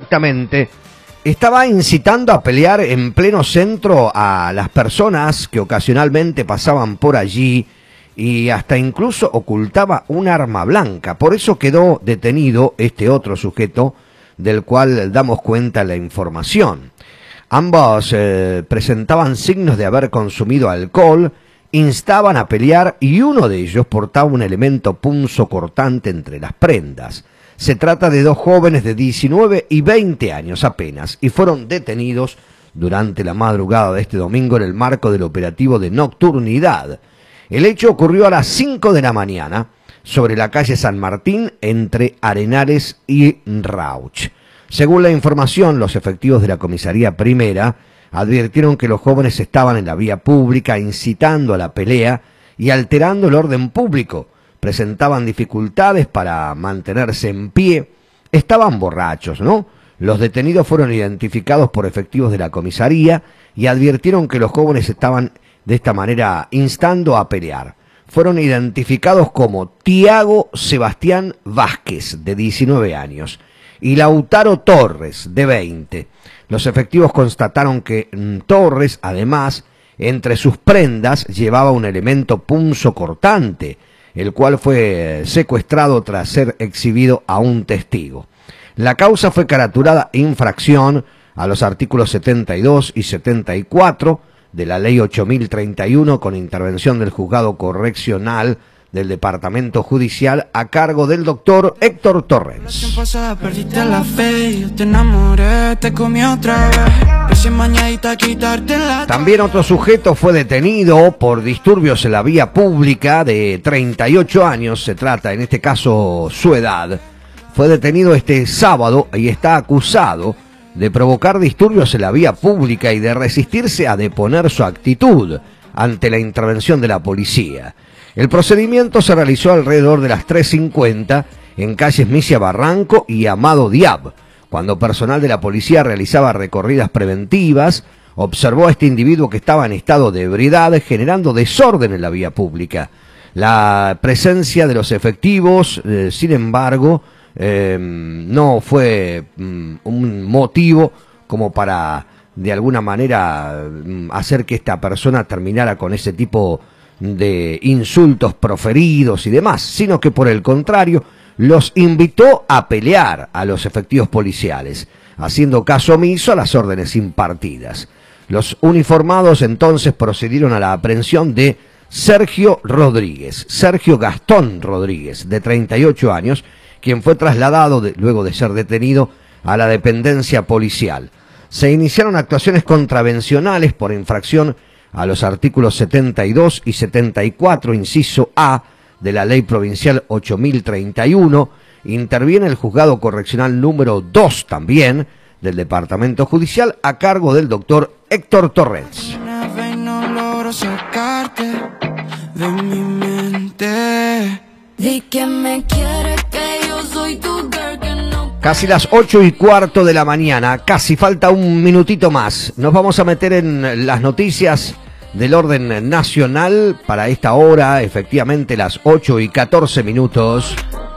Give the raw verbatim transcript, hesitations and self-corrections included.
exactamente, estaba incitando a pelear en pleno centro a las personas que ocasionalmente pasaban por allí y hasta incluso ocultaba un arma blanca. Por eso quedó detenido este otro sujeto del cual damos cuenta en la información. Ambos eh, presentaban signos de haber consumido alcohol, instaban a pelear y uno de ellos portaba un elemento punzocortante entre las prendas. Se trata de dos jóvenes de diecinueve y veinte años apenas y fueron detenidos durante la madrugada de este domingo en el marco del operativo de nocturnidad. El hecho ocurrió a las cinco de la mañana sobre la calle San Martín entre Arenales y Rauch. Según la información, los efectivos de la comisaría primera advirtieron que los jóvenes estaban en la vía pública incitando a la pelea y alterando el orden público. Presentaban dificultades para mantenerse en pie, estaban borrachos, ¿no? Los detenidos fueron identificados por efectivos de la comisaría y advirtieron que los jóvenes estaban de esta manera instando a pelear. Fueron identificados como Tiago Sebastián Vázquez, de diecinueve años, y Lautaro Torres, de veinte. Los efectivos constataron que mm, Torres, además, entre sus prendas llevaba un elemento punzocortante, el cual fue secuestrado tras ser exhibido a un testigo. La causa fue caraturada infracción a los artículos setenta y dos y setenta y cuatro de la ley ocho mil treinta y uno con intervención del juzgado correccional del departamento judicial a cargo del doctor Héctor Torrens. También otro sujeto fue detenido por disturbios en la vía pública de treinta y ocho años, se trata en este caso su edad. Fue detenido este sábado y está acusado de provocar disturbios en la vía pública y de resistirse a deponer su actitud ante la intervención de la policía. El procedimiento se realizó alrededor de las tres cincuenta en calles Misia Barranco y Amado Diab. Cuando personal de la policía realizaba recorridas preventivas, observó a este individuo que estaba en estado de ebriedad, generando desorden en la vía pública. La presencia de los efectivos, eh, sin embargo, eh, no fue mm, un motivo como para, de alguna manera, hacer que esta persona terminara con ese tipo de insultos proferidos y demás, sino que por el contrario los invitó a pelear a los efectivos policiales, haciendo caso omiso a las órdenes impartidas. Los uniformados entonces procedieron a la aprehensión de Sergio Rodríguez, Sergio Gastón Rodríguez, de treinta y ocho años, quien fue trasladado de, luego de ser detenido a la dependencia policial. Se iniciaron actuaciones contravencionales por infracción a los artículos setenta y dos y setenta y cuatro, inciso A, de la Ley Provincial ocho mil treinta y uno, interviene el Juzgado Correccional número dos también del Departamento Judicial a cargo del doctor Héctor Torrens. Casi las ocho y cuarto de la mañana, casi falta un minutito más. Nos vamos a meter en las noticias del orden nacional para esta hora, efectivamente las ocho y catorce minutos.